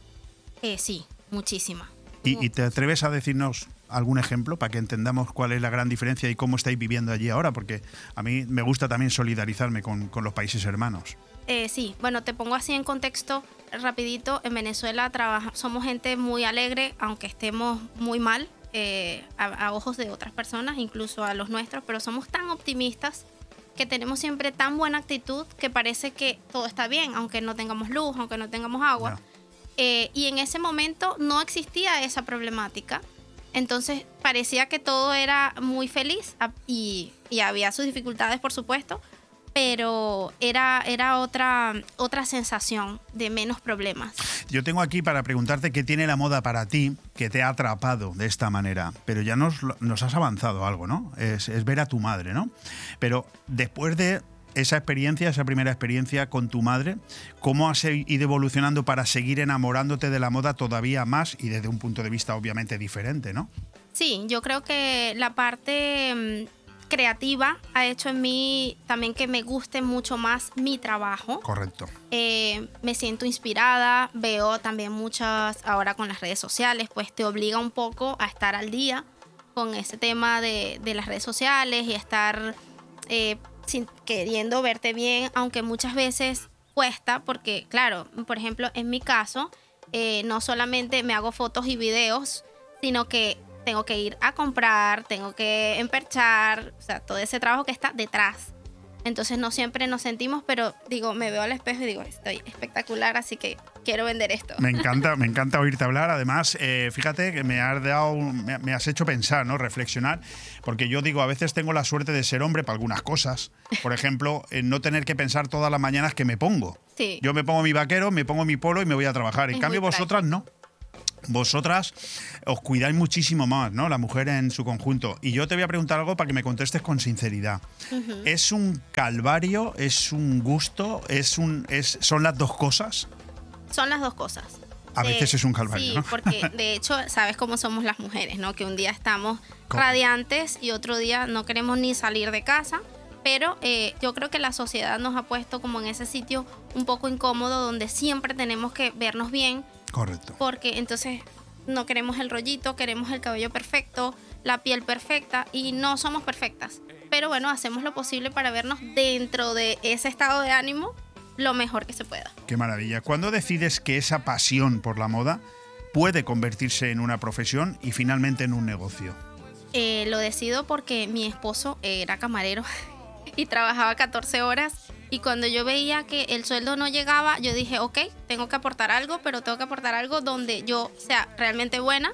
Speaker 10: Eh, sí, muchísima.
Speaker 4: ¿Y, ¿Y te atreves a decirnos algún ejemplo para que entendamos cuál es la gran diferencia y cómo estáis viviendo allí ahora? Porque a mí me gusta también solidarizarme con, con los países hermanos.
Speaker 10: Eh, sí, bueno, te pongo así en contexto rapidito. En Venezuela trabaja, somos gente muy alegre, aunque estemos muy mal eh, a, a ojos de otras personas, incluso a los nuestros, pero somos tan optimistas que tenemos siempre tan buena actitud que parece que todo está bien, aunque no tengamos luz, aunque no tengamos agua. No. Eh, y en ese momento no existía esa problemática. Entonces parecía que todo era muy feliz y, y había sus dificultades, por supuesto, pero era, era otra, otra sensación de menos problemas.
Speaker 4: Yo tengo aquí para preguntarte qué tiene la moda para ti que te ha atrapado de esta manera, pero ya nos, nos has avanzado algo, ¿no? Es, es ver a tu madre, ¿no? Pero después de esa experiencia, esa primera experiencia con tu madre, ¿cómo has ido evolucionando para seguir enamorándote de la moda todavía más y desde un punto de vista obviamente diferente, ¿no?
Speaker 10: Sí, yo creo que la parte creativa ha hecho en mí también que me guste mucho más mi trabajo.
Speaker 4: Correcto.
Speaker 10: Eh, me siento inspirada, veo también muchas, ahora con las redes sociales, pues te obliga un poco a estar al día con ese tema de, de las redes sociales y estar eh, sin, queriendo verte bien, aunque muchas veces cuesta, porque claro, por ejemplo, en mi caso, eh, no solamente me hago fotos y videos, sino que tengo que ir a comprar, tengo que emperchar, o sea, todo ese trabajo que está detrás. Entonces no siempre nos sentimos, pero digo, me veo al espejo y digo, estoy espectacular, así que quiero vender esto.
Speaker 4: Me encanta, me encanta oírte hablar. Además, eh, fíjate que me has dado, me, me has hecho pensar, ¿no? Reflexionar, porque yo digo, a veces tengo la suerte de ser hombre para algunas cosas. Por ejemplo, en no tener que pensar todas las mañanas que me pongo.
Speaker 10: Sí.
Speaker 4: Yo me pongo mi vaquero, me pongo mi polo y me voy a trabajar. En
Speaker 10: Es
Speaker 4: cambio,
Speaker 10: muy
Speaker 4: vosotras no. Vosotras os cuidáis muchísimo más, ¿no? La mujer en su conjunto. Y yo te voy a preguntar algo para que me contestes con sinceridad.
Speaker 10: Ujú.
Speaker 4: ¿Es un calvario? ¿Es un gusto? ¿Es un, es, ¿Son las dos cosas?
Speaker 10: Son las dos cosas.
Speaker 4: A veces es un calvario,
Speaker 10: Sí,
Speaker 4: ¿no?
Speaker 10: porque de hecho, sabes cómo somos las mujeres, ¿no? Que un día estamos
Speaker 4: Correcto.
Speaker 10: radiantes y otro día no queremos ni salir de casa. Pero eh, yo creo que la sociedad nos ha puesto como en ese sitio un poco incómodo donde siempre tenemos que vernos bien.
Speaker 4: Correcto.
Speaker 10: Porque entonces no queremos el rollito, queremos el cabello perfecto, la piel perfecta y no somos perfectas. Pero bueno, hacemos lo posible para vernos dentro de ese estado de ánimo lo mejor que se pueda.
Speaker 4: Qué maravilla. ¿Cuándo decides que esa pasión por la moda puede convertirse en una profesión y finalmente en un negocio?
Speaker 10: Eh, lo decido porque mi esposo era camarero y trabajaba catorce horas. Y cuando yo veía que el sueldo no llegaba, yo dije, ok, tengo que aportar algo, pero tengo que aportar algo donde yo sea realmente buena.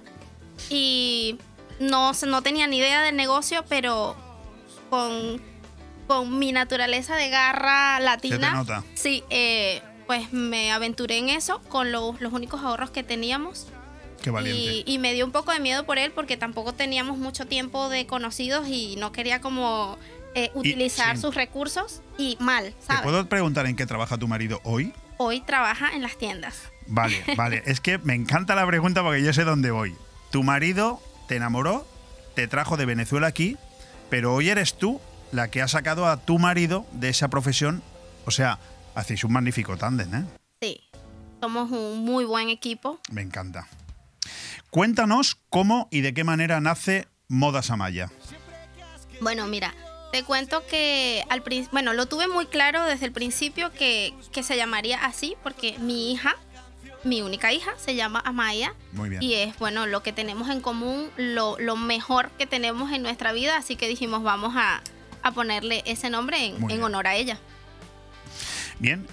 Speaker 10: Y no, no tenía ni idea del negocio, pero con, con mi naturaleza de garra latina,
Speaker 4: Se te nota.
Speaker 10: sí, eh, pues me aventuré en eso con los, los únicos ahorros que teníamos.
Speaker 4: Qué valiente.
Speaker 10: Y, y me dio un poco de miedo por él porque tampoco teníamos mucho tiempo de conocidos y no quería como eh, utilizar
Speaker 4: sí.
Speaker 10: sus recursos y mal,
Speaker 4: ¿Te
Speaker 10: ¿sabes?
Speaker 4: puedo preguntar en qué trabaja tu marido hoy?
Speaker 10: Hoy trabaja en las tiendas.
Speaker 4: Vale, vale. Es que me encanta la pregunta porque yo sé dónde voy. Tu marido te enamoró, te trajo de Venezuela aquí, pero hoy eres tú la que ha sacado a tu marido de esa profesión. O sea, hacéis un magnífico tándem, ¿eh?
Speaker 10: Sí, somos un muy buen equipo.
Speaker 4: Me encanta. Cuéntanos cómo y de qué manera nace Modas Amaya.
Speaker 10: Bueno, mira, te cuento que al prin- bueno, lo tuve muy claro desde el principio que, que se llamaría así porque mi hija, mi única hija, se llama Amaya.
Speaker 4: Muy bien.
Speaker 10: Y es, bueno, lo que tenemos en común, lo, lo mejor que tenemos en nuestra vida, así que dijimos, vamos a, a ponerle ese nombre en,
Speaker 4: Muy
Speaker 10: en
Speaker 4: bien.
Speaker 10: honor a ella.
Speaker 4: Bien.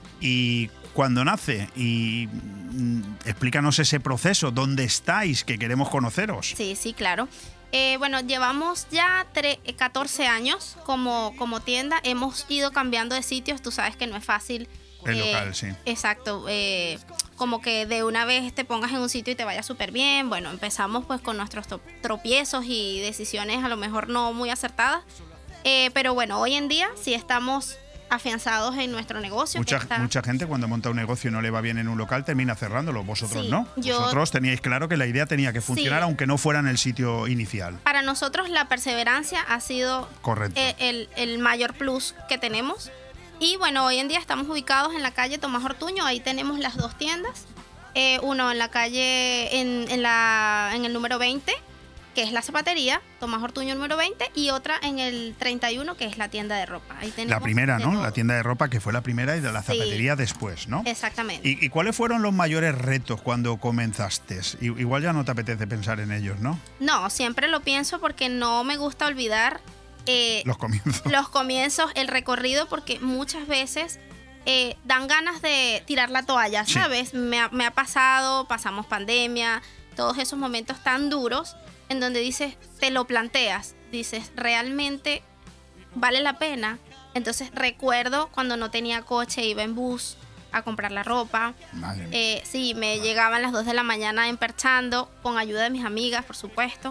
Speaker 4: Y cuando nace, y mm, explícanos ese proceso, ¿dónde estáis? Que queremos conoceros.
Speaker 10: Sí, sí, claro. Eh, bueno, llevamos ya tre- catorce años como, como tienda. Hemos ido cambiando de sitios. Tú sabes que no es fácil.
Speaker 4: El
Speaker 10: eh,
Speaker 4: local, sí.
Speaker 10: Exacto. eh, como que de una vez te pongas en un sitio y te vaya súper bien. Bueno, empezamos pues con nuestros to- tropiezos y decisiones a lo mejor no muy acertadas. Eh, pero bueno, hoy en día sí estamos afianzados en nuestro negocio.
Speaker 4: Mucha,
Speaker 10: que está-
Speaker 4: mucha gente cuando monta un negocio y no le va bien en un local termina cerrándolo. Vosotros
Speaker 10: Sí,
Speaker 4: no.
Speaker 10: yo-
Speaker 4: Vosotros teníais claro que la idea tenía que funcionar
Speaker 10: Sí.
Speaker 4: aunque no fuera en el sitio inicial.
Speaker 10: Para nosotros la perseverancia ha sido
Speaker 4: Correcto.
Speaker 10: eh, el, el mayor plus que tenemos. Y bueno, hoy en día estamos ubicados en la calle Tomás Ortuño. Ahí tenemos las dos tiendas. Eh, uno en la calle, en, en, la, en el número veinte, que es la zapatería, Tomás Ortuño número veinte, y otra en el treinta y uno, que es la tienda de ropa. Ahí tenemos
Speaker 4: La primera,
Speaker 10: de
Speaker 4: ¿no?
Speaker 10: todo.
Speaker 4: La tienda de ropa que fue la primera y de la
Speaker 10: Sí.
Speaker 4: zapatería después, ¿no?
Speaker 10: Exactamente.
Speaker 4: ¿Y, y cuáles fueron los mayores retos cuando comenzaste? I- Igual ya no te apetece pensar en ellos, ¿no?
Speaker 10: No, siempre lo pienso porque no me gusta olvidar eh,
Speaker 4: Los comienzos.
Speaker 10: los comienzos, el recorrido, porque muchas veces eh, dan ganas de tirar la toalla,
Speaker 4: Sí.
Speaker 10: ¿sabes? Me ha, me ha pasado, pasamos pandemia, todos esos momentos tan duros en donde dices, te lo planteas, dices, ¿realmente vale la pena? Entonces recuerdo cuando no tenía coche, iba en bus a comprar la ropa.
Speaker 4: Madre mía.
Speaker 10: Eh, sí, me llegaban las dos de la mañana emperchando, con ayuda de mis amigas, por supuesto.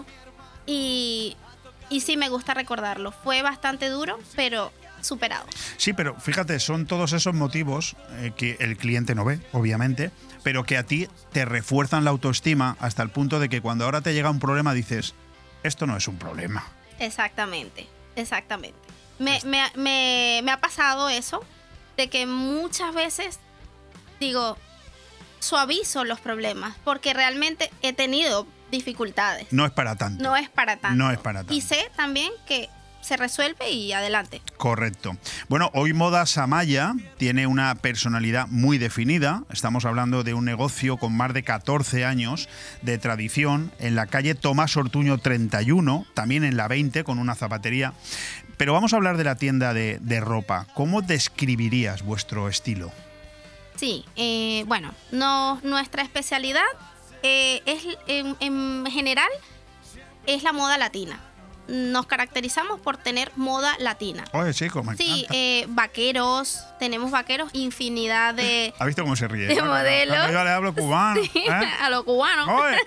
Speaker 10: Y, y sí, me gusta recordarlo. Fue bastante duro, pero superado.
Speaker 4: Sí, pero fíjate, son todos esos motivos eh, que el cliente no ve, obviamente, pero que a ti te refuerzan la autoestima hasta el punto de que cuando ahora te llega un problema dices, esto no es un problema.
Speaker 10: Exactamente, exactamente. Me, me, me, me ha pasado eso, de que muchas veces digo, suavizo los problemas, porque realmente he tenido dificultades.
Speaker 4: No es para tanto.
Speaker 10: No es para tanto.
Speaker 4: No es para tanto.
Speaker 10: Y sé también que se resuelve y adelante.
Speaker 4: Correcto. Bueno, hoy Modas Amaya tiene una personalidad muy definida. Estamos hablando de un negocio con más de catorce años de tradición en la calle Tomás Ortuño treinta y uno, también en la veinte con una zapatería. Pero vamos a hablar de la tienda de, de ropa. ¿Cómo describirías vuestro estilo?
Speaker 10: Sí, eh, bueno, no, nuestra especialidad eh, es en, en general es la moda latina. Nos caracterizamos por tener moda latina.
Speaker 4: Oye, chico, me
Speaker 10: Sí,
Speaker 4: encanta.
Speaker 10: eh, vaqueros, tenemos vaqueros, infinidad de,
Speaker 4: ¿Has visto cómo se ríe?
Speaker 10: de
Speaker 4: No, no, no,
Speaker 10: modelos.
Speaker 4: no, yo le hablo cubano.
Speaker 10: Sí,
Speaker 4: ¿eh?
Speaker 10: a los cubanos.
Speaker 4: Oye.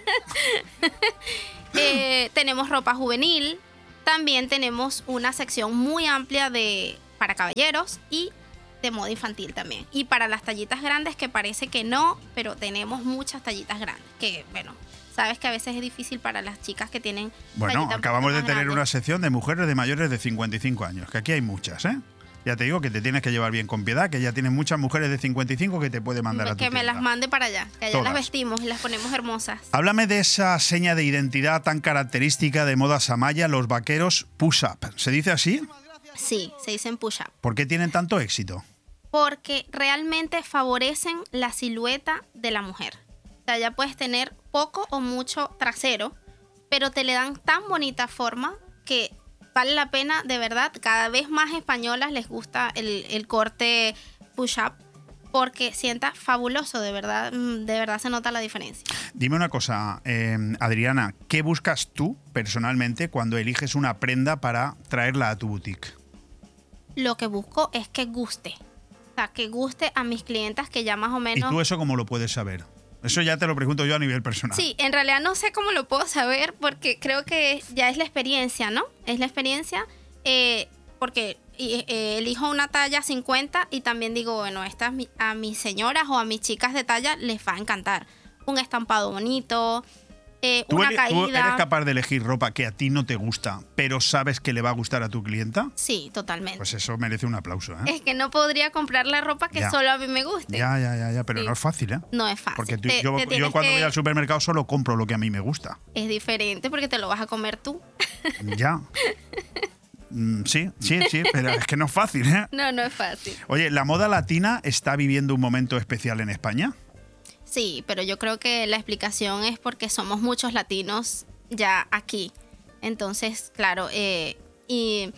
Speaker 10: Eh, tenemos ropa juvenil, también tenemos una sección muy amplia de para caballeros y de moda infantil también. Y para las tallitas grandes, que parece que no, pero tenemos muchas tallitas grandes, que bueno, sabes que a veces es difícil para las chicas que tienen
Speaker 4: Bueno,
Speaker 10: tallitas
Speaker 4: acabamos de
Speaker 10: más
Speaker 4: tener
Speaker 10: grandes.
Speaker 4: una sección de mujeres de mayores de cincuenta y cinco años, que aquí hay muchas, ¿eh? Ya te digo que te tienes que llevar bien con Piedad, que ya tienes muchas mujeres de cincuenta y cinco que te puede mandar a tu
Speaker 10: Que me
Speaker 4: tienda.
Speaker 10: las mande para allá, que allá
Speaker 4: Todas.
Speaker 10: las vestimos y las ponemos hermosas.
Speaker 4: Háblame de esa seña de identidad tan característica de Modas Amaya, los vaqueros push-up. ¿Se dice así?
Speaker 10: Sí, se dicen push-up.
Speaker 4: ¿Por qué tienen tanto éxito?
Speaker 10: Porque realmente favorecen la silueta de la mujer. O sea, ya puedes tener poco o mucho trasero, pero te le dan tan bonita forma que vale la pena, de verdad. Cada vez más españolas les gusta el, el corte push-up porque sienta fabuloso, de verdad, de verdad se nota la diferencia.
Speaker 4: Dime una cosa, eh, Adriana, ¿qué buscas tú personalmente cuando eliges una prenda para traerla a tu boutique?
Speaker 10: Lo que busco es que guste. O sea, que guste a mis clientas, que ya más o
Speaker 4: ¿Y
Speaker 10: menos...
Speaker 4: tú eso cómo lo puedes saber? Eso ya te lo pregunto yo a nivel personal.
Speaker 10: Sí, en realidad no sé cómo lo puedo saber porque creo que ya es la experiencia, ¿no? Es la experiencia eh, porque eh, elijo una talla cincuenta y también digo, bueno, estas a mis señoras o a mis chicas de talla les va a encantar. Un estampado bonito, eh,
Speaker 4: ¿Tú,
Speaker 10: una
Speaker 4: eres,
Speaker 10: caída.
Speaker 4: ¿Tú eres capaz de elegir ropa que a ti no te gusta, pero sabes que le va a gustar a tu clienta?
Speaker 10: Sí, totalmente.
Speaker 4: Pues eso merece un aplauso, ¿eh?
Speaker 10: Es que no podría comprar la ropa que
Speaker 4: Ya.
Speaker 10: solo a mí me guste.
Speaker 4: Ya, ya, ya, ya, pero
Speaker 10: Sí.
Speaker 4: no es fácil, ¿eh?
Speaker 10: No es fácil.
Speaker 4: Porque tú-
Speaker 10: Te-
Speaker 4: yo,
Speaker 10: te
Speaker 4: yo
Speaker 10: tienes
Speaker 4: cuando
Speaker 10: que-
Speaker 4: voy al supermercado solo compro lo que a mí me gusta.
Speaker 10: Es diferente porque te lo vas a comer tú.
Speaker 4: Ya. Mm, sí, sí, sí, pero es que no es fácil, ¿eh?
Speaker 10: No, no es fácil.
Speaker 4: Oye, ¿la moda latina está viviendo un momento especial en España?
Speaker 10: Sí, pero yo creo que la explicación es porque somos muchos latinos ya aquí. Entonces, claro, eh, y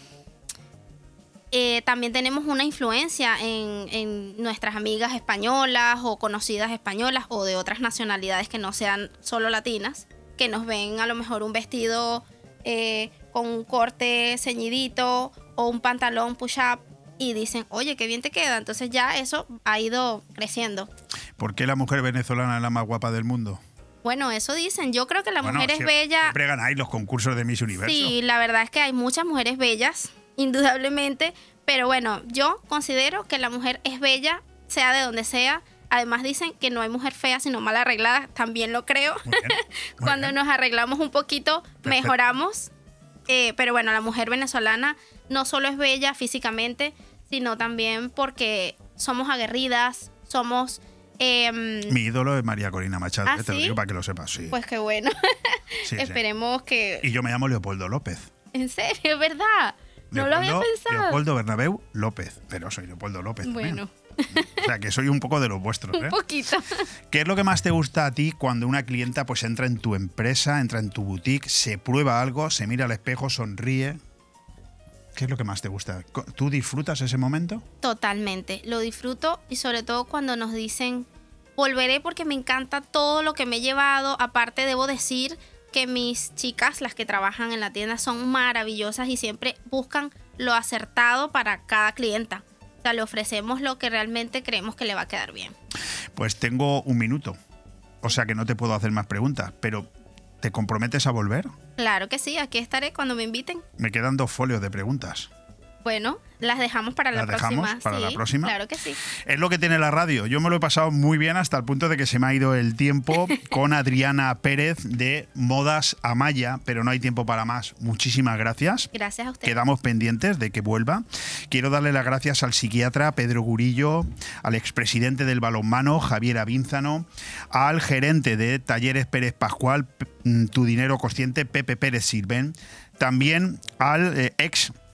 Speaker 10: eh, también tenemos una influencia en, en nuestras amigas españolas o conocidas españolas o de otras nacionalidades que no sean solo latinas, que nos ven a lo mejor un vestido eh, con un corte ceñidito o un pantalón push-up y dicen, oye, qué bien te queda. Entonces ya eso ha ido creciendo.
Speaker 4: ¿Por qué la mujer venezolana es la más guapa del mundo?
Speaker 10: Bueno, eso dicen. Yo creo que la
Speaker 4: Bueno,
Speaker 10: mujer es
Speaker 4: sie-
Speaker 10: bella.
Speaker 4: Siempre ganáis los concursos de Miss Universo.
Speaker 10: Sí, la verdad es que hay muchas mujeres bellas, indudablemente. Pero bueno, yo considero que la mujer es bella, sea de donde sea. Además dicen que no hay mujer fea, sino mal arreglada. También lo creo.
Speaker 4: Muy bien, muy
Speaker 10: Cuando
Speaker 4: bien.
Speaker 10: nos arreglamos un poquito,
Speaker 4: Perfecto.
Speaker 10: mejoramos. Eh, pero bueno, la mujer venezolana no solo es bella físicamente, sino también porque somos aguerridas, somos... em,
Speaker 4: Mi ídolo es María Corina Machado,
Speaker 10: ¿Ah,
Speaker 4: eh, te lo
Speaker 10: sí?
Speaker 4: digo para que lo sepas, sí.
Speaker 10: Pues qué bueno.
Speaker 4: Sí, sí.
Speaker 10: Esperemos que...
Speaker 4: Y yo me llamo Leopoldo López.
Speaker 10: En serio, ¿verdad? No lo había
Speaker 4: Leopoldo-
Speaker 10: pensado.
Speaker 4: Leopoldo Bernabéu López, pero soy Leopoldo López. también.
Speaker 10: Bueno,
Speaker 4: O sea, que soy un poco de los vuestros.
Speaker 10: un
Speaker 4: ¿eh?
Speaker 10: poquito.
Speaker 4: ¿Qué es lo que más te gusta a ti cuando una clienta pues entra en tu empresa, entra en tu boutique, se prueba algo, se mira al espejo, sonríe? ¿Qué es lo que más te gusta? Co- ¿Tú disfrutas ese momento?
Speaker 10: Totalmente. Lo disfruto y sobre todo cuando nos dicen, volveré porque me encanta todo lo que me he llevado. Aparte, debo decir que mis chicas, las que trabajan en la tienda, son maravillosas y siempre buscan lo acertado para cada clienta. O sea, le ofrecemos lo que realmente creemos que le va a quedar bien.
Speaker 4: Pues tengo un minuto, o sea que no te puedo hacer más preguntas, pero ¿te comprometes a volver?
Speaker 10: Claro que sí, aquí estaré cuando me inviten.
Speaker 4: Me quedan dos folios de preguntas.
Speaker 10: Bueno, las dejamos para la
Speaker 4: ¿Las dejamos
Speaker 10: próxima.
Speaker 4: para
Speaker 10: sí,
Speaker 4: la próxima?
Speaker 10: Claro que sí.
Speaker 4: Es lo que tiene la radio. Yo me lo he pasado muy bien hasta el punto de que se me ha ido el tiempo con Adriana Pérez de Modas Amaya, pero no hay tiempo para más. Muchísimas gracias.
Speaker 10: Gracias a usted.
Speaker 4: Quedamos pendientes de que vuelva. Quiero darle las gracias al psiquiatra Pedro Gurillo, al expresidente del balonmano Javier Avínzano, al gerente de Talleres Pérez Pascual, P- Tu Dinero Consciente Pepe Pérez Sirven, también al eh, ex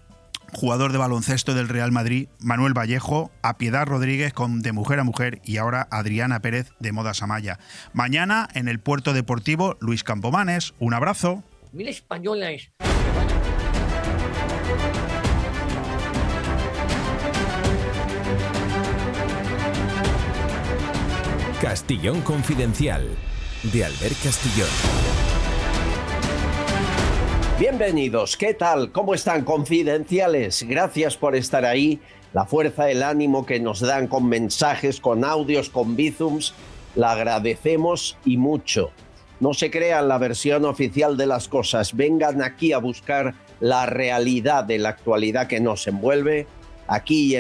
Speaker 4: jugador de baloncesto del Real Madrid, Manuel Vallejo, a Piedad Rodríguez con De Mujer a Mujer y ahora Adriana Pérez de Modas Amaya. Mañana en el Puerto Deportivo, Luis Campomanes. Un abrazo.
Speaker 11: Mil españolas.
Speaker 1: Castillón Confidencial, de Albert Castillón.
Speaker 12: Bienvenidos, ¿qué tal? ¿Cómo están, confidenciales? Gracias por estar ahí. La fuerza, el ánimo que nos dan con mensajes, con audios, con bizums, la agradecemos y mucho. No se crean la versión oficial de las cosas. Vengan aquí a buscar la realidad de la actualidad que nos envuelve. Aquí